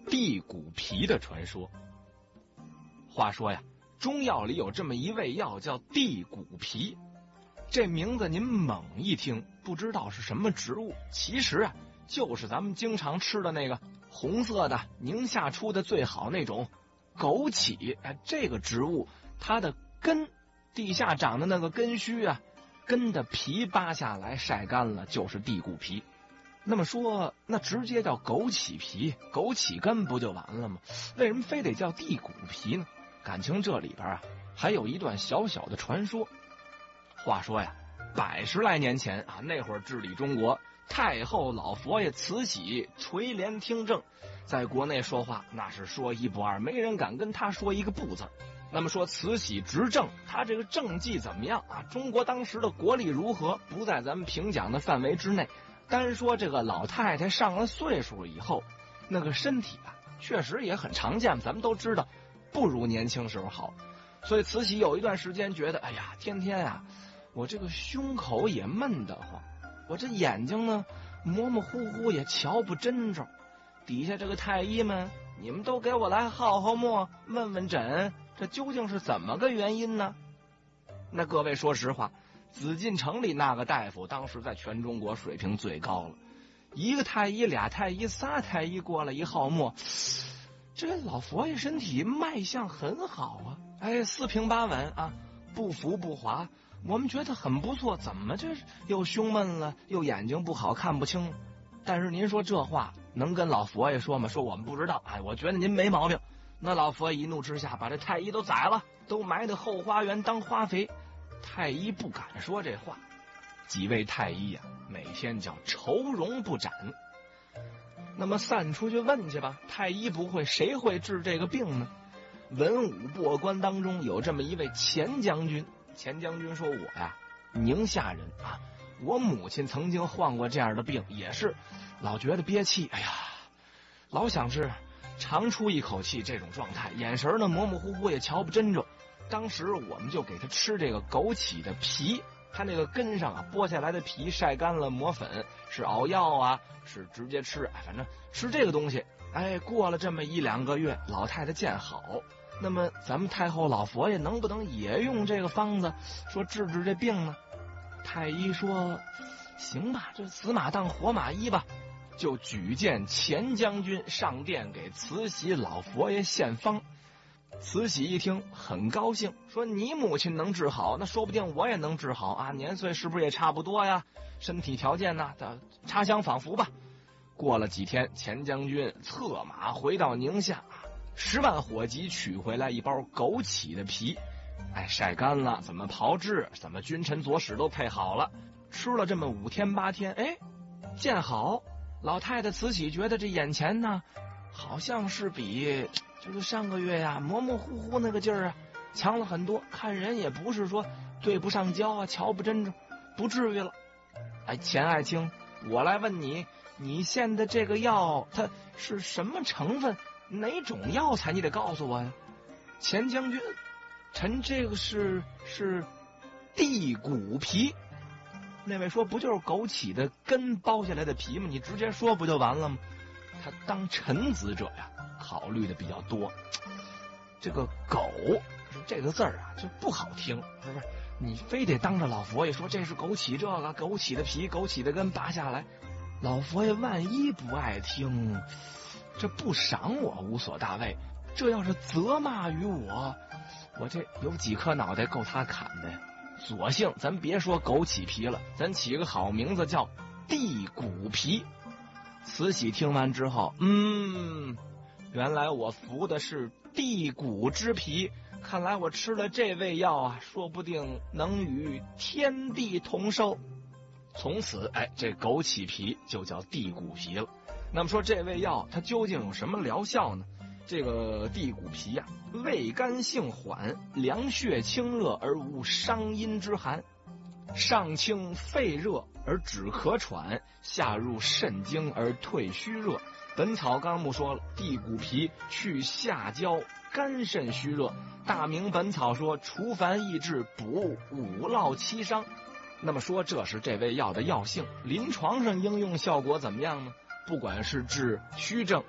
地骨皮的传说。话说呀，中药里有这么一味药叫地骨皮，这名字您猛一听不知道是什么植物，其实啊就是咱们经常吃的那个红色的宁夏出的最好那种枸杞。这个植物它的根地下长的那个根须啊，根的皮扒下来晒干了就是地骨皮。那么说那直接叫枸杞皮枸杞根不就完了吗？为什么非得叫地骨皮呢？感情这里边啊还有一段小小的传说。话说呀，100来年前啊，那会儿治理中国，太后老佛爷慈禧垂帘听政，在国内说话那是说一不二，没人敢跟他说一个不字。那么说慈禧执政，他这个政绩怎么样啊？中国当时的国力如何，不在咱们评讲的范围之内。单说这个老太太上了岁数以后，那个身体啊确实也很常见，咱们都知道不如年轻时候好。所以慈禧有一段时间觉得，哎呀，天天啊我这个胸口也闷得慌，我这眼睛呢模模糊糊也瞧不真着。底下这个太医们，你们都给我来号号脉，问问诊，这究竟是怎么个原因呢？那各位说实话，紫禁城里那个大夫当时在全中国水平最高了，一个太医俩太医仨太医过来一号脉，这个老佛爷身体脉象很好啊，四平八稳啊，不浮不滑，我们觉得很不错。怎么这又胸闷了，又眼睛不好看不清？但是您说这话能跟老佛爷说吗？说我们不知道，我觉得您没毛病。那老佛爷一怒之下把这太医都宰了，都埋到后花园当花肥。太医不敢说这话，几位太医啊每天叫愁容不展。那么散出去问去吧，太医不会，谁会治这个病呢？文武百官当中有这么一位钱将军，钱将军说，我呀宁夏人啊，我母亲曾经患过这样的病，也是老觉得憋气，哎呀，老想是长出一口气这种状态，眼神呢模模糊糊也瞧不真着。当时我们就给他吃这个枸杞的皮，他那个根上啊剥下来的皮晒干了磨粉，是熬药啊，是直接吃，反正吃这个东西。过了这么1-2个月，老太太见好。那么咱们太后老佛爷能不能也用这个方子说治这病呢？太医说行吧，这死马当活马医吧，就举荐钱将军上殿给慈禧老佛爷献方。慈禧一听很高兴，说你母亲能治好，那说不定我也能治好啊，年岁是不是也差不多呀，身体条件呢差相仿佛吧。过了几天，钱将军策马回到宁夏，10万火急取回来一包枸杞的皮，晒干了，怎么炮制，怎么君臣佐使都配好了，吃了这么5天8天，见好。老太太慈禧觉得这眼前呢好像是比就是上个月呀模模糊糊那个劲儿啊强了很多，看人也不是说对不上焦啊，瞧不真着，不至于了。钱爱卿，我来问你，你现的这个药它是什么成分，哪种药材，你得告诉我呀。钱将军，臣这个是地骨皮。那位说不就是枸杞的根剥下来的皮吗？你直接说不就完了吗？他当臣子者呀考虑的比较多，这个枸这个字儿啊就不好听，是不是？你非得当着老佛爷说这是枸杞，这个枸杞的皮枸杞的根拔下来，老佛爷万一不爱听，这不赏我无所大谓，这要是责骂于我这有几颗脑袋够他砍的呀。索性咱别说枸杞皮了，咱起个好名字叫地骨皮。慈禧听完之后，原来我服的是地骨之皮，看来我吃了这味药啊，说不定能与天地同寿。从此这枸杞皮就叫地骨皮了。那么说这味药它究竟有什么疗效呢？这个地骨皮呀，味甘性缓，凉血清热而无伤阴之寒，上清肺热而止咳喘，下入肾经而退虚热。本草纲目说了，地骨皮去下焦，肝肾虚热。大明本草说除烦益智，补五落七伤。那么说这是这味药的药性，临床上应用效果怎么样呢？不管是治虚症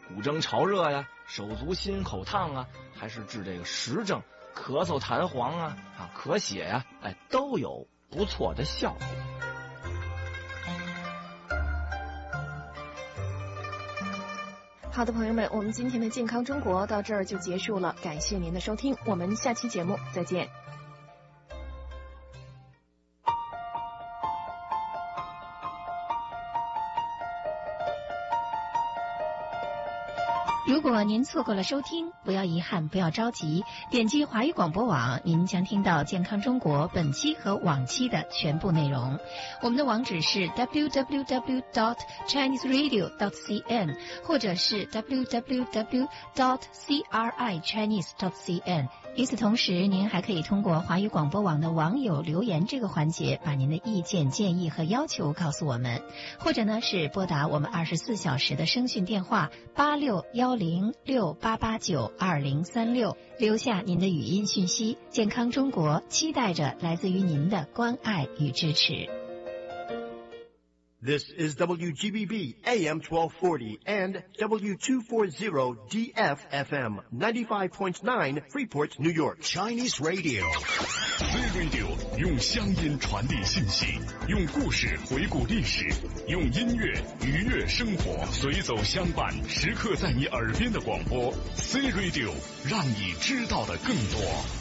骨蒸潮热呀，手足心口烫啊，还是治这个实症、咳嗽痰黄啊、咳血呀，都有不错的效果。 好的，朋友们，我们今天的健康中国到这儿就结束了，感谢您的收听，我们下期节目再见。 如果您错过了收听，不要遗憾，不要着急，点击华语广播网，您将听到健康中国本期和往期的全部内容。我们的网址是 www.chineseradio.cn 或者是 www.crichinese.cn。与此同时，您还可以通过华语广播网的网友留言这个环节，把您的意见、建议和要求告诉我们，或者呢是拨打我们24小时的声讯电话861068892036，留下您的语音讯息。健康中国期待着来自于您的关爱与支持。 This is WGBB AM 1240 and W240 DFFM 95.9 Freeport, New York. Chinese Radio. Z Radio 用乡音传递信息，用故事回顾历史，用音乐愉悦生活，随走相伴，时刻在你耳边的广播。Z Radio 让你知道的更多。